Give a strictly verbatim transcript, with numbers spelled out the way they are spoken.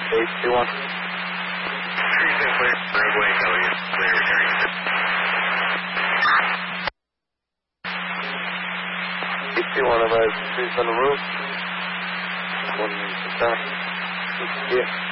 eight two one. Three zero clear. Roadway, Elliott, clear returning. eight two one, advise trees on the roof. One minute to stop. Yeah.